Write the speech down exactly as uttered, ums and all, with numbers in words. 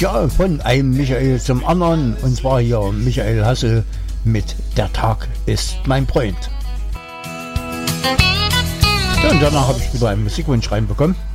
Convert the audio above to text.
Ja, von einem Michael zum anderen. Und zwar hier Michael Hassel mit Der Tag ist mein Freund. Ja, und danach habe ich wieder einen Musikwunsch reinbekommen.